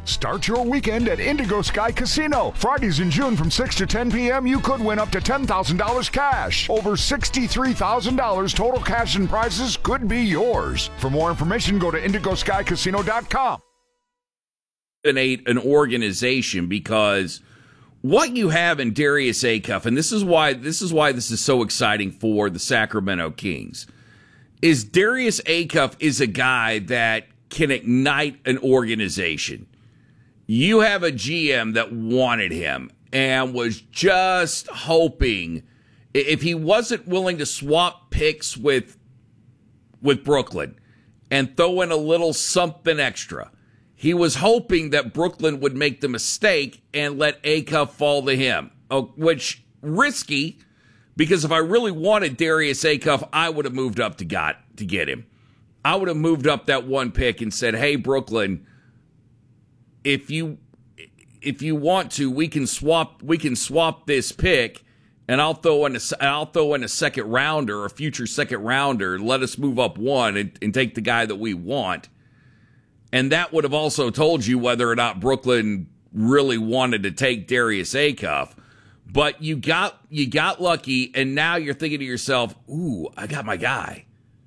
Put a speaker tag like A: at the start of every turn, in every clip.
A: Start your weekend at Indigo Sky Casino. Fridays in June from 6 to 10 p.m., you could win up to $10,000 cash. Over $63,000 total cash and prizes could be yours. For more information, go to IndigoSkyCasino.com.
B: An organization, because what you have in Darius Acuff, and this is why this is so exciting for the Sacramento Kings, is Darius Acuff is a guy that can ignite an organization. You have a GM that wanted him and was just hoping, if he wasn't willing to swap picks with Brooklyn and throw in a little something extra, he was hoping that Brooklyn would make the mistake and let Acuff fall to him, which risky, because if I really wanted Darius Acuff, I would have moved up to get him. I would have moved up that one pick and said, "Hey, Brooklyn, if you want to, we can swap this pick, and I'll throw in a second rounder, a future second rounder. Let us move up one and take the guy that we want." And that would have also told you whether or not Brooklyn really wanted to take Darius Acuff. But you got lucky, and now you're thinking to yourself, "Ooh, I got my guy,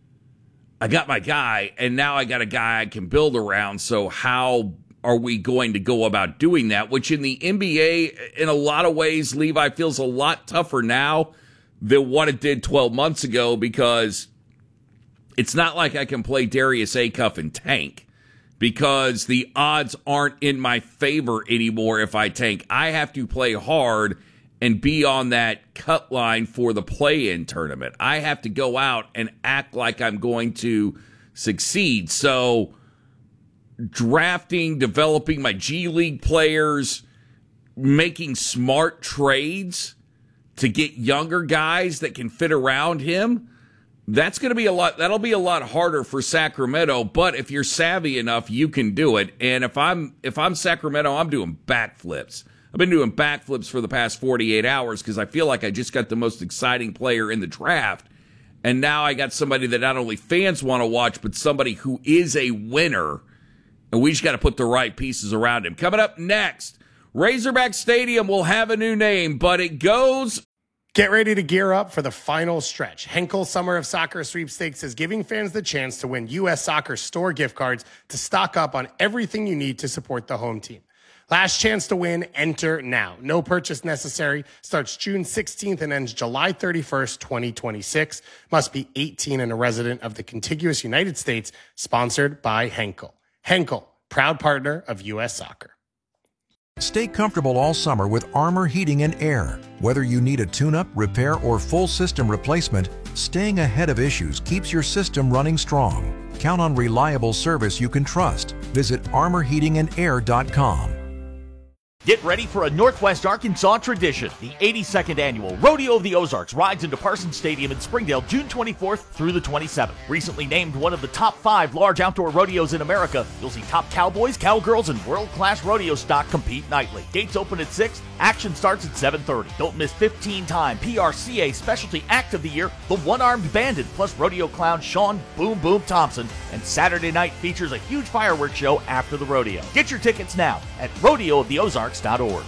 B: and now I got a guy I can build around." So how are we going to go about doing that? Which in the NBA, in a lot of ways, Levi, feels a lot tougher now than what it did 12 months ago, because it's not like I can play Darius Acuff and tank, because the odds aren't in my favor anymore if I tank. I have to play hard and be on that cut line for the play-in tournament. I have to go out and act like I'm going to succeed. So drafting, developing my G League players, making smart trades to get younger guys that can fit around him, that's going to be a lot. That'll be a lot harder for Sacramento, but if you're savvy enough, you can do it. And if I'm Sacramento, I'm doing backflips. I've been doing backflips for the past 48 hours because I feel like I just got the most exciting player in the draft. And now I got somebody that not only fans want to watch, but somebody who is a winner. And we just got to put the right pieces around him. Coming up next, Razorback Stadium will have a new name, but it goes...
C: Get ready to gear up for the final stretch. Henkel Summer of Soccer Sweepstakes is giving fans the chance to win U.S. Soccer store gift cards to stock up on everything you need to support the home team. Last chance to win, enter now. No purchase necessary. Starts June 16th and ends July 31st, 2026. Must be 18 and a resident of the contiguous United States. Sponsored by Henkel. Henkel, proud partner of U.S. Soccer.
D: Stay comfortable all summer with Armor Heating and Air. Whether you need a tune-up, repair, or full system replacement, staying ahead of issues keeps your system running strong. Count on reliable service you can trust. Visit armorheatingandair.com.
E: Get ready for a Northwest Arkansas tradition. The 82nd annual Rodeo of the Ozarks rides into Parsons Stadium in Springdale June 24th through the 27th. Recently named one of the top 5 large outdoor rodeos in America, you'll see top cowboys, cowgirls, and world-class rodeo stock compete nightly. Gates open at 6. Action starts at 7:30. Don't miss 15-time PRCA Specialty Act of the Year, the One-Armed Bandit, plus rodeo clown Sean Boom Boom Thompson. And Saturday night features a huge fireworks show after the rodeo. Get your tickets now at rodeooftheozarks.org.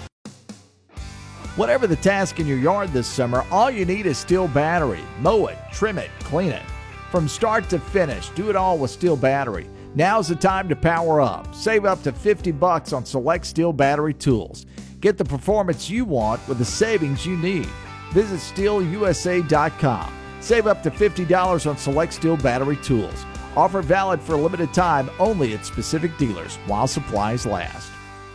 F: Whatever the task in your yard this summer, all you need is Steel Battery. Mow it, trim it, clean it. From start to finish, do it all with Steel Battery. Now's the time to power up. Save up to $50 on select Steel Battery tools. Get the performance you want with the savings you need. Visit SteelUSA.com. Save up to $50 on select Steel Battery tools. Offer valid for a limited time only at specific dealers while supplies last.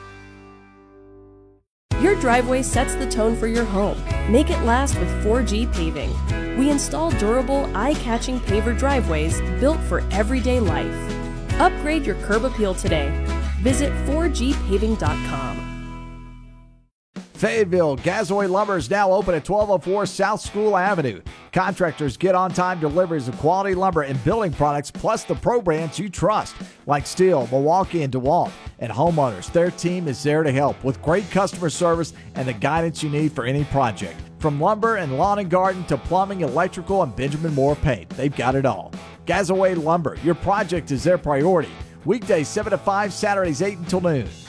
G: Your driveway sets the tone for your home. Make it last with 4G Paving. We install durable, eye-catching paver driveways built for everyday life. Upgrade your curb appeal today. Visit 4gpaving.com.
F: Fayetteville Gazoy Lumber is now open at 1204 South School Avenue. Contractors get on-time deliveries of quality lumber and building products, plus the pro brands you trust, like Steel, Milwaukee, and DeWalt. And homeowners, their team is there to help with great customer service and the guidance you need for any project. From lumber and lawn and garden to plumbing, electrical, and Benjamin Moore paint, they've got it all. Gazoy Lumber, your project is their priority. Weekdays 7 to 5, Saturdays 8 until noon.